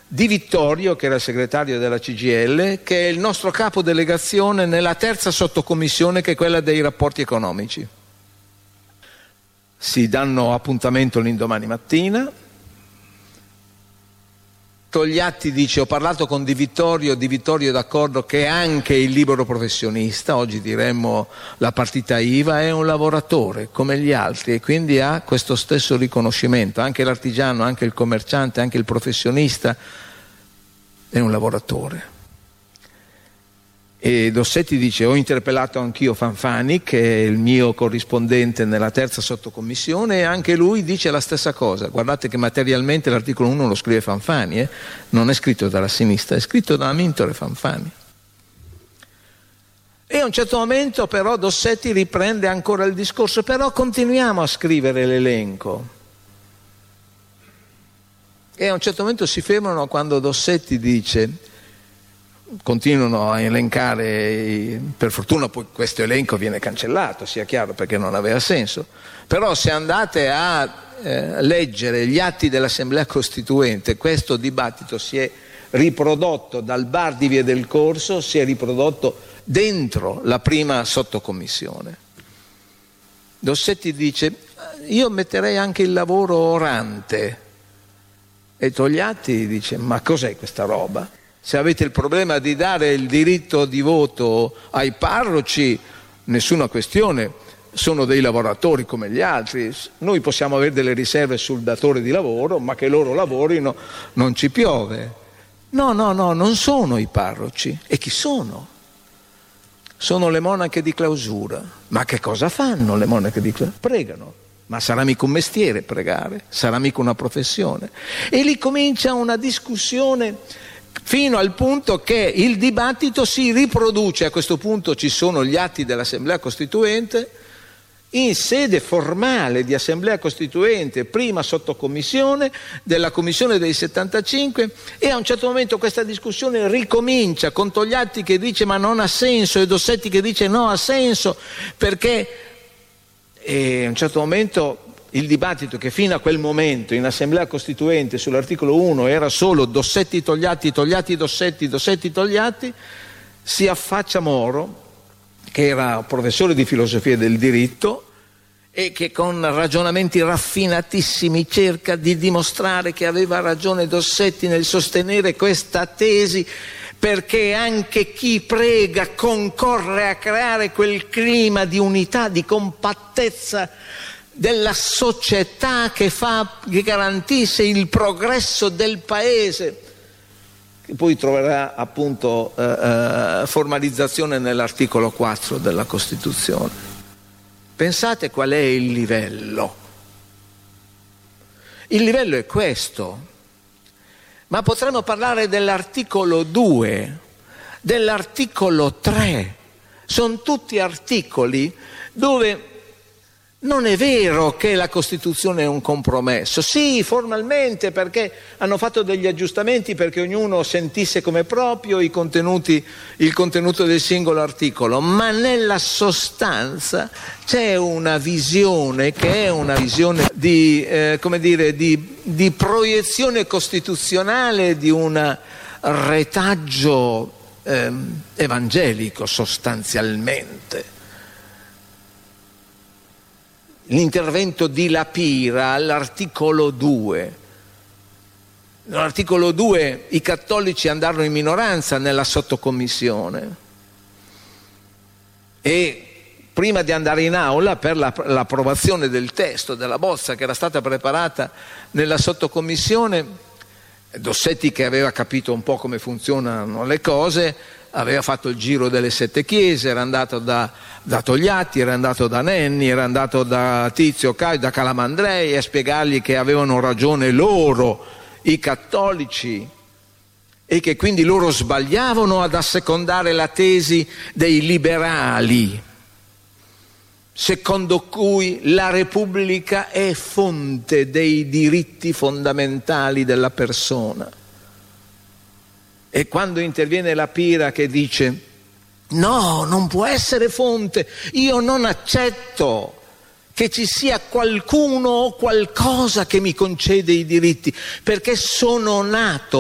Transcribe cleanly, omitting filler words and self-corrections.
Di Vittorio, che era il segretario della CGIL, che è il nostro capo delegazione nella terza sottocommissione, che è quella dei rapporti economici. Si danno appuntamento l'indomani mattina. Togliatti dice: ho parlato con Di Vittorio è d'accordo che anche il libero professionista, oggi diremmo la partita IVA, è un lavoratore come gli altri e quindi ha questo stesso riconoscimento, anche l'artigiano, anche il commerciante, anche il professionista è un lavoratore. E Dossetti dice: ho interpellato anch'io Fanfani, che è il mio corrispondente nella terza sottocommissione, e anche lui dice la stessa cosa. Guardate che materialmente l'articolo 1 lo scrive Fanfani, non è scritto dalla sinistra, è scritto da Amintore Fanfani. E a un certo momento però Dossetti riprende ancora il discorso: però continuiamo a scrivere l'elenco. E a un certo momento si fermano quando Dossetti dice: continuano a elencare, per fortuna poi questo elenco viene cancellato, sia chiaro, perché non aveva senso, però se andate a leggere gli atti dell'Assemblea Costituente, questo dibattito si è riprodotto dal bar di Via del Corso, si è riprodotto dentro la prima sottocommissione. Dossetti dice: io metterei anche il lavoro orante, e Togliatti dice: ma cos'è questa roba? Se avete il problema di dare il diritto di voto ai parroci, nessuna questione, sono dei lavoratori come gli altri, noi possiamo avere delle riserve sul datore di lavoro, ma che loro lavorino non ci piove. No, non sono i parroci. E chi sono? Sono le monache di clausura. Ma che cosa fanno le monache di clausura? Pregano. Ma sarà mica un mestiere pregare? Sarà mica una professione? E lì comincia una discussione fino al punto che il dibattito si riproduce. A questo punto ci sono gli atti dell'Assemblea Costituente, in sede formale di Assemblea Costituente, prima sottocommissione della Commissione dei 75, e a un certo momento questa discussione ricomincia con Togliatti che dice: ma non ha senso, e Dossetti che dice: no, ha senso, perché... E a un certo momento il dibattito, che fino a quel momento in Assemblea Costituente sull'articolo 1 era solo Dossetti Togliatti, Togliatti Dossetti, Dossetti Togliatti, si affaccia Moro, che era professore di filosofia del diritto e che con ragionamenti raffinatissimi cerca di dimostrare che aveva ragione Dossetti nel sostenere questa tesi, perché anche chi prega concorre a creare quel clima di unità, di compattezza della società che garantisce il progresso del paese, che poi troverà appunto formalizzazione nell'articolo 4 della Costituzione. Pensate qual è il livello. Il livello è questo. Ma potremmo parlare dell'articolo 2, dell'articolo 3. Sono tutti articoli dove non è vero che la Costituzione è un compromesso. Sì, formalmente, perché hanno fatto degli aggiustamenti perché ognuno sentisse come proprio il contenuto del singolo articolo, ma nella sostanza c'è una visione che è una visione di proiezione costituzionale di un retaggio evangelico, sostanzialmente. L'intervento di La Pira all'articolo 2. Nell'articolo 2 i cattolici andarono in minoranza nella sottocommissione e prima di andare in aula per l'approvazione del testo, della bozza che era stata preparata nella sottocommissione, Dossetti, che aveva capito un po' come funzionano le cose, aveva fatto il giro delle 7 chiese, era andato da Togliatti, era andato da Nenni, era andato da Tizio Caio, da Calamandrei, a spiegargli che avevano ragione loro, i cattolici, e che quindi loro sbagliavano ad assecondare la tesi dei liberali, secondo cui la Repubblica è fonte dei diritti fondamentali della persona. E quando interviene La Pira che dice: no, non può essere fonte, io non accetto che ci sia qualcuno o qualcosa che mi concede i diritti, perché sono nato